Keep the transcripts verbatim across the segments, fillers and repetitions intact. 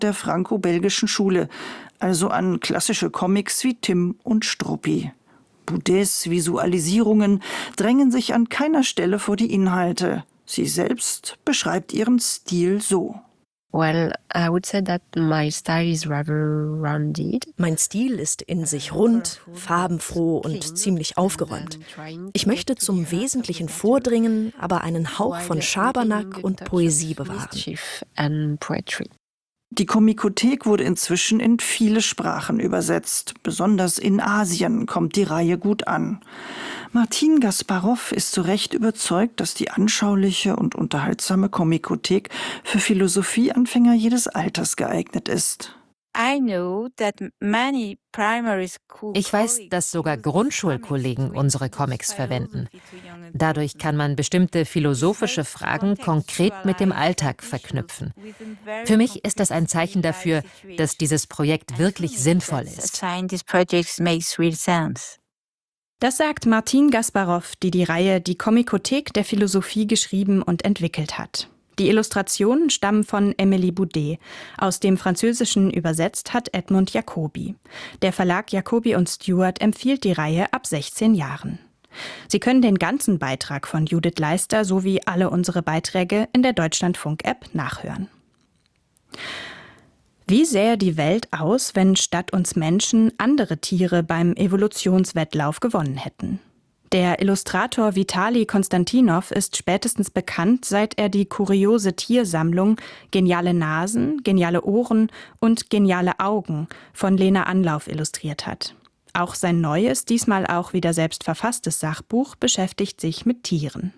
der franco-belgischen Schule, also an klassische Comics wie Tim und Struppi. Boudets Visualisierungen drängen sich an keiner Stelle vor die Inhalte. Sie selbst beschreibt ihren Stil so. Well, I would say that my style is rather rounded. Mein Stil ist in sich rund, farbenfroh und ziemlich aufgeräumt. Ich möchte zum Wesentlichen vordringen, aber einen Hauch von Schabernack und Poesie bewahren. Die Komikothek wurde inzwischen in viele Sprachen übersetzt. Besonders in Asien kommt die Reihe gut an. Martin Gasparow ist zu Recht überzeugt, dass die anschauliche und unterhaltsame Komikothek für Philosophieanfänger jedes Alters geeignet ist. Ich weiß, dass sogar Grundschulkollegen unsere Comics verwenden. Dadurch kann man bestimmte philosophische Fragen konkret mit dem Alltag verknüpfen. Für mich ist das ein Zeichen dafür, dass dieses Projekt wirklich sinnvoll ist. Das sagt Martin Gasparow, die die Reihe Die Komikothek der Philosophie geschrieben und entwickelt hat. Die Illustrationen stammen von Emily Boudet. Aus dem Französischen übersetzt hat Edmund Jacobi. Der Verlag Jacobi und Stewart empfiehlt die Reihe ab sechzehn Jahren. Sie können den ganzen Beitrag von Judith Leister sowie alle unsere Beiträge in der Deutschlandfunk-App nachhören. Wie sähe die Welt aus, wenn statt uns Menschen andere Tiere beim Evolutionswettlauf gewonnen hätten? Der Illustrator Vitali Konstantinov ist spätestens bekannt, seit er die kuriose Tiersammlung Geniale Nasen, geniale Ohren und geniale Augen von Lena Anlauf illustriert hat. Auch sein neues, diesmal auch wieder selbst verfasstes Sachbuch beschäftigt sich mit Tieren.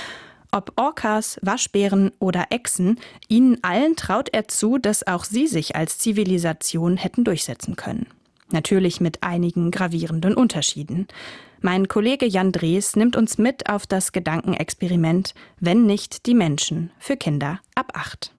Ob Orcas, Waschbären oder Echsen, ihnen allen traut er zu, dass auch sie sich als Zivilisation hätten durchsetzen können. Natürlich mit einigen gravierenden Unterschieden. Mein Kollege Jan Drees nimmt uns mit auf das Gedankenexperiment Wenn nicht die Menschen für Kinder ab acht.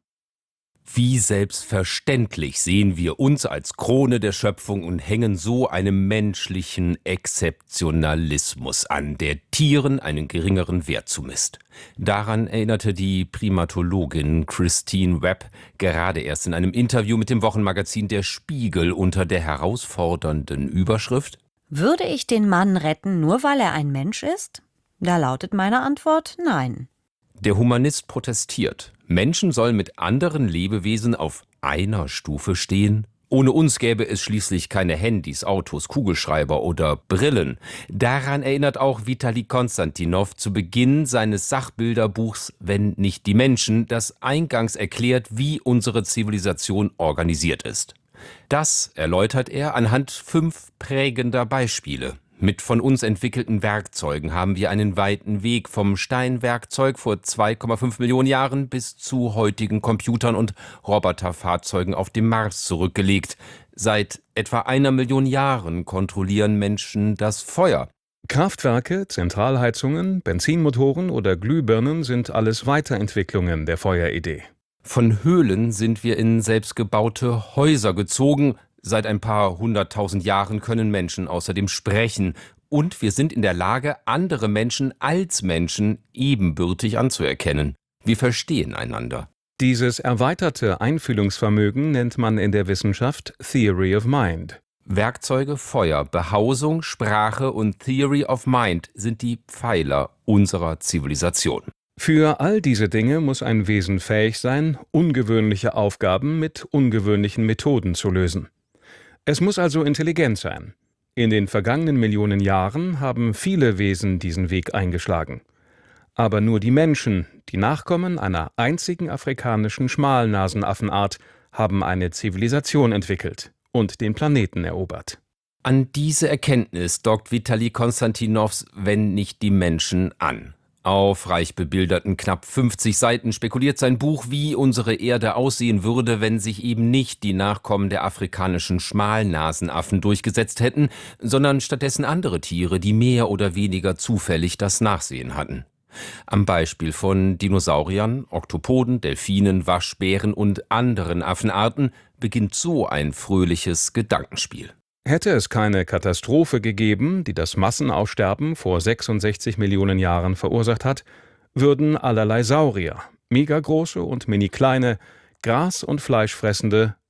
Wie selbstverständlich sehen wir uns als Krone der Schöpfung und hängen so einem menschlichen Exzeptionalismus an, der Tieren einen geringeren Wert zumisst. Daran erinnerte die Primatologin Christine Webb gerade erst in einem Interview mit dem Wochenmagazin Der Spiegel unter der herausfordernden Überschrift: Würde ich den Mann retten, nur weil er ein Mensch ist? Da lautet meine Antwort nein. Der Humanist protestiert. Menschen sollen mit anderen Lebewesen auf einer Stufe stehen. Ohne uns gäbe es schließlich keine Handys, Autos, Kugelschreiber oder Brillen. Daran erinnert auch Vitali Konstantinov zu Beginn seines Sachbilderbuchs Wenn nicht die Menschen, das eingangs erklärt, wie unsere Zivilisation organisiert ist. Das erläutert er anhand fünf prägender Beispiele. Mit von uns entwickelten Werkzeugen haben wir einen weiten Weg vom Steinwerkzeug vor zwei Komma fünf Millionen Jahren bis zu heutigen Computern und Roboterfahrzeugen auf dem Mars zurückgelegt. Seit etwa einer Million Jahren kontrollieren Menschen das Feuer. Kraftwerke, Zentralheizungen, Benzinmotoren oder Glühbirnen sind alles Weiterentwicklungen der Feueridee. Von Höhlen sind wir in selbstgebaute Häuser gezogen. Seit ein paar hunderttausend Jahren können Menschen außerdem sprechen. Und wir sind in der Lage, andere Menschen als Menschen ebenbürtig anzuerkennen. Wir verstehen einander. Dieses erweiterte Einfühlungsvermögen nennt man in der Wissenschaft Theory of Mind. Werkzeuge, Feuer, Behausung, Sprache und Theory of Mind sind die Pfeiler unserer Zivilisation. Für all diese Dinge muss ein Wesen fähig sein, ungewöhnliche Aufgaben mit ungewöhnlichen Methoden zu lösen. Es muss also intelligent sein. In den vergangenen Millionen Jahren haben viele Wesen diesen Weg eingeschlagen. Aber nur die Menschen, die Nachkommen einer einzigen afrikanischen Schmalnasenaffenart, haben eine Zivilisation entwickelt und den Planeten erobert. An diese Erkenntnis dockt Vitali Konstantinows Wenn nicht die Menschen an. Auf reich bebilderten knapp fünfzig Seiten spekuliert sein Buch, wie unsere Erde aussehen würde, wenn sich eben nicht die Nachkommen der afrikanischen Schmalnasenaffen durchgesetzt hätten, sondern stattdessen andere Tiere, die mehr oder weniger zufällig das Nachsehen hatten. Am Beispiel von Dinosauriern, Oktopoden, Delfinen, Waschbären und anderen Affenarten beginnt so ein fröhliches Gedankenspiel. Hätte es keine Katastrophe gegeben, die das Massenaussterben vor sechsundsechzig Millionen Jahren verursacht hat, würden allerlei Saurier, megagroße und mini-kleine, Gras- und Fleischfressende,